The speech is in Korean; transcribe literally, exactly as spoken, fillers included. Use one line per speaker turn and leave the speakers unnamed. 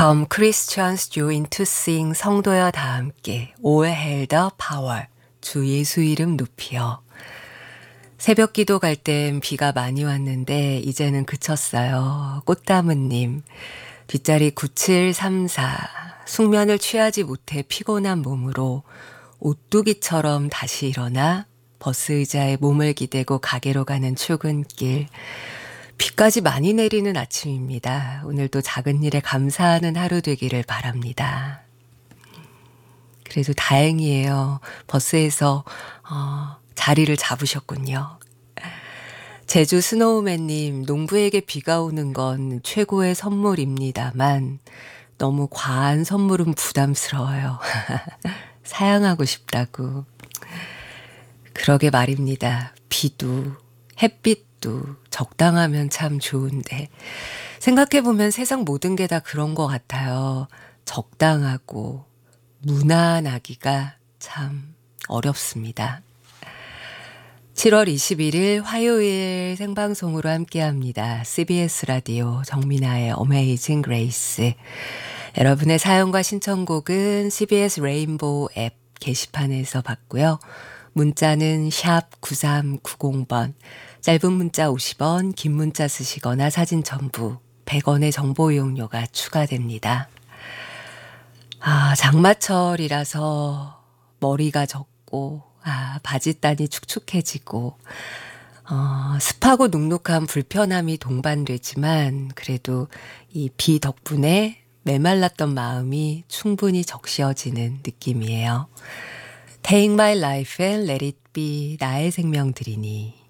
Come Christians join to sing 성도여 다 함께 All hail the power 주 예수 이름 높이여. 새벽 기도 갈 땐 비가 많이 왔는데 이제는 그쳤어요. 꽃다무님 뒷자리 구칠삼사 숙면을 취하지 못해 피곤한 몸으로 오뚜기처럼 다시 일어나 버스 의자에 몸을 기대고 가게로 가는 출근길. 비까지 많이 내리는 아침입니다. 오늘도 작은 일에 감사하는 하루 되기를 바랍니다. 그래도 다행이에요. 버스에서 어, 자리를 잡으셨군요. 제주 스노우맨님, 농부에게 비가 오는 건 최고의 선물입니다만 너무 과한 선물은 부담스러워요. 사양하고 싶다고. 그러게 말입니다. 비도 햇빛도 적당하면 참 좋은데 생각해보면 세상 모든 게 다 그런 것 같아요. 적당하고 무난하기가 참 어렵습니다. 칠월 이십일일 화요일 생방송으로 함께합니다. 씨비에스 라디오 정민아의 어메이징 그레이스. 여러분의 사연과 신청곡은 씨비에스 레인보우 앱 게시판에서 받고요. 문자는 샵 구삼구공번, 짧은 문자 오십 원, 긴 문자 쓰시거나 사진 첨부 백 원의 정보 이용료가 추가됩니다. 아, 장마철이라서 머리가 젖고 아, 바짓단이 축축해지고 어, 습하고 눅눅한 불편함이 동반되지만 그래도 이 비 덕분에 메말랐던 마음이 충분히 적셔지는 느낌이에요. Take my life and let it be 나의 생명 드리니